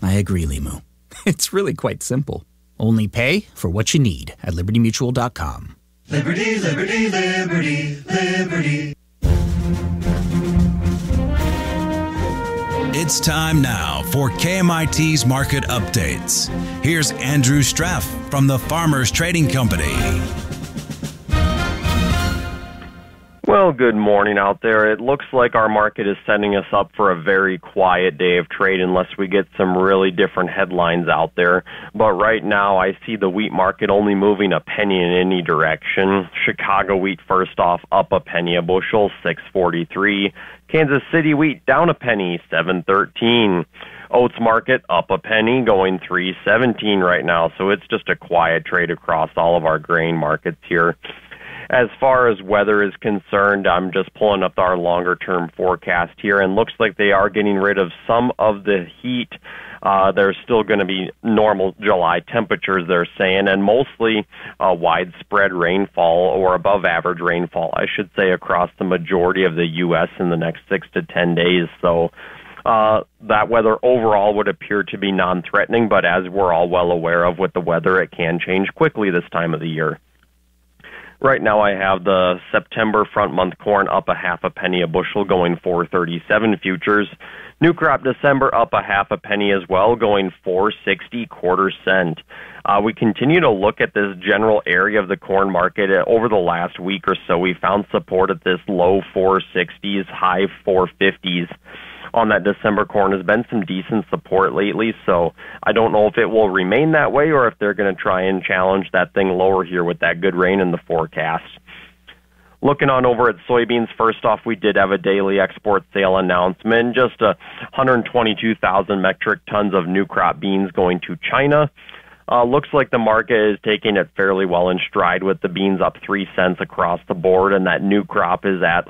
I agree, Limu. It's really quite simple. Only pay for what you need at LibertyMutual.com. Liberty, liberty, liberty, liberty. It's time now for KMIT's Market Updates. Here's Andrew Straff from the Farmers Trading Company. Well, good morning out there. It looks like our market is setting us up for a very quiet day of trade unless we get some really different headlines out there. But right now, I see the wheat market only moving a penny in any direction. Chicago wheat first off up a penny a bushel, 6.43. Kansas City wheat down a penny, 7.13. Oats market up a penny, going 3.17 right now. So it's just a quiet trade across all of our grain markets here. As far as weather is concerned, I'm just pulling up our longer-term forecast here, and looks like they are getting rid of some of the heat. There's still going to be normal July temperatures, they're saying, and mostly widespread rainfall, or above-average rainfall, I should say, across the majority of the U.S. in the next 6 to 10 days. So that weather overall would appear to be non-threatening, but as we're all well aware of with the weather, it can change quickly this time of the year. Right now I have the September front month corn up a half a penny a bushel, going 4.37 futures. New crop December up a half a penny as well, going 4.60 quarter cent. We continue to look at this general area of the corn market. Over the last week or so, we found support at this low 4.60s, high 4.50s. On that December corn has been some decent support lately, so I don't know if it will remain that way or if they're going to try and challenge that thing lower here with that good rain in the forecast. Looking on over at soybeans, first off, we did have a daily export sale announcement, just 122,000 metric tons of new crop beans going to China. Looks like the market is taking it fairly well in stride, with the beans up 3 cents across the board, and that new crop is at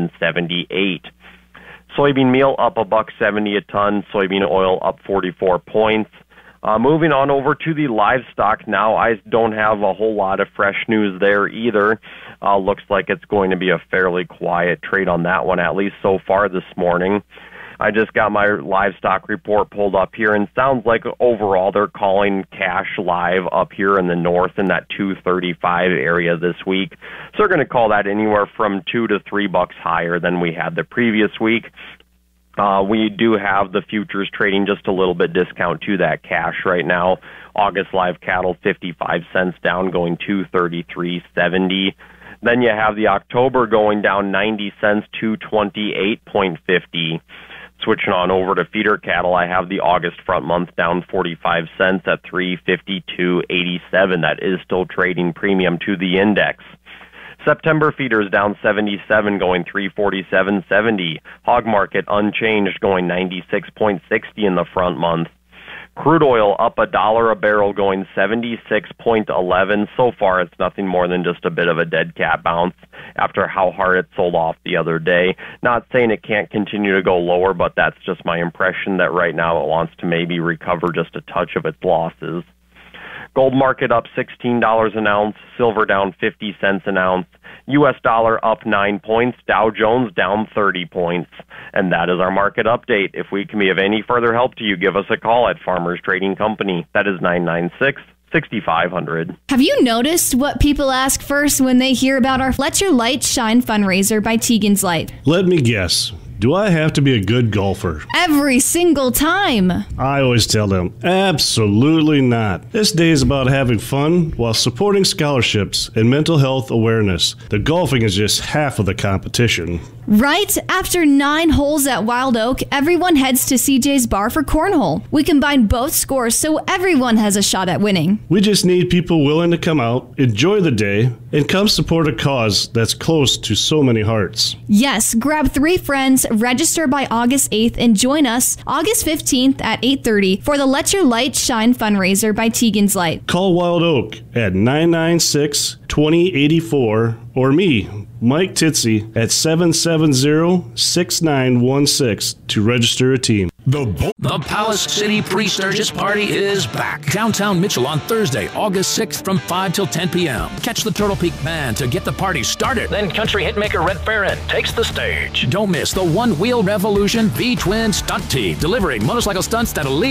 11.78. Soybean meal up $1.70 a ton. Soybean oil up 44 points. Moving on over to the livestock now, I don't have a whole lot of fresh news there either. Looks like it's going to be a fairly quiet trade on that one, at least so far this morning. I just got my livestock report pulled up here, and sounds like overall they're calling cash live up here in the north in that 235 area this week. So they're going to call that anywhere from $2 to $3 higher than we had the previous week. We do have the futures trading just a little bit discount to that cash right now. August live cattle 55 cents down, going 233.70. Then you have the October going down 90 cents to 28.50. Switching on over to feeder cattle, I have the August front month down 45 cents at 352.87. That is still trading premium to the index. September feeders down 77, going 347.70. Hog market unchanged, going 96.60 in the front month. Crude oil up $1 a barrel, going 76.11. So far, it's nothing more than just a bit of a dead cat bounce after how hard it sold off the other day. Not saying it can't continue to go lower, but that's just my impression that right now it wants to maybe recover just a touch of its losses. Gold market up $16 an ounce, silver down 50 cents an ounce, U.S. dollar up 9 points, Dow Jones down 30 points. And that is our market update. If we can be of any further help to you, give us a call at Farmers Trading Company. That is 996-6500. Have you noticed what people ask first when they hear about our Let Your Light Shine fundraiser by Tegan's Light? Let me guess. Do I have to be a good golfer? Every single time. I always tell them, absolutely not. This day is about having fun while supporting scholarships and mental health awareness. The golfing is just half of the competition. Right after 9 holes at Wild Oak, everyone heads to CJ's Bar for cornhole. We combine both scores so everyone has a shot at winning. We just need people willing to come out, enjoy the day, and come support a cause that's close to so many hearts. Yes, grab 3 friends, register by August 8th, and join us August 15th at 8:30 for the Let Your Light Shine fundraiser by Tegan's Light. Call Wild Oak at 996-2084 or me, Mike Titsey, at 770-6916 to register a team. The Palace City Pre-Sturgis Party is back. Downtown Mitchell on Thursday, August 6th from 5 till 10 p.m. Catch the Turtle Peak Band to get the party started. Then country hitmaker Red Farron takes the stage. Don't miss the One Wheel Revolution V-Twin Stunt Team, delivering motorcycle stunts that'll leave